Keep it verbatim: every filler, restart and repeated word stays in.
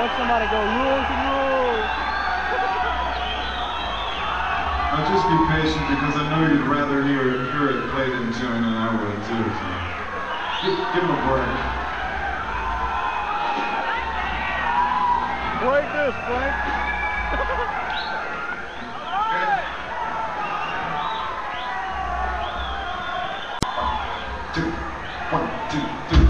want somebody to go rules and rules. Now just be patient because I know you'd rather hear, hear it played in tune than I would too. So. Give, give him a break. Break this, Frank. Two, one, two, three.